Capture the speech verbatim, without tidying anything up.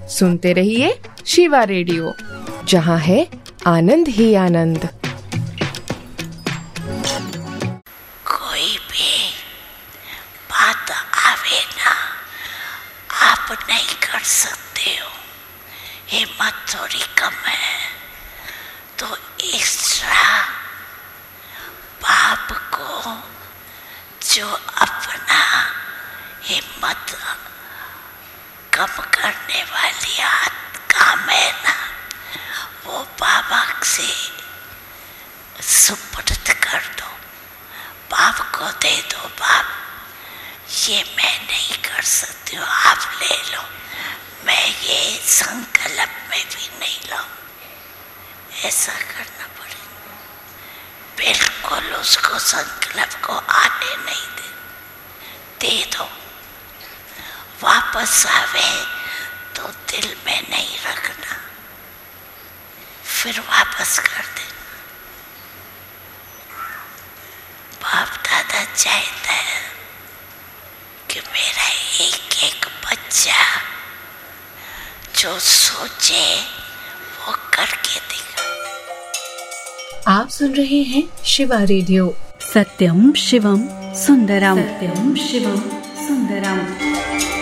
सुनते रहिए शिवा रेडियो, जहाँ है आनंद ही आनंद। कोई भी बात आवे ना, आप नहीं कर सकते हो, हिम्मत थोड़ी कम है, तो एक्स्ट्रा बाप को जो अपना हिम्मत कम करने वाली आदत काम है ना, वो बाबा से सुपुर्द कर दो, बाप को दे दो। बाप, ये मैं नहीं कर सकती हूँ, आप ले लो, मैं ये संकल्प में भी नहीं लाऊं। ऐसा करना पड़ेगा, बिल्कुल उसको संकल्प को आने नहीं दे दे दो। वापस आवे तो दिल में नहीं रखना, फिर वापस कर देना। बाप दादा चाहता है कि मेरा एक एक बच्चा जो सोचे वो करके दिखा। आप सुन रहे हैं शिवा रेडियो। सत्यम शिवम सुंदरम, सत्यम शिवम सुंदरम।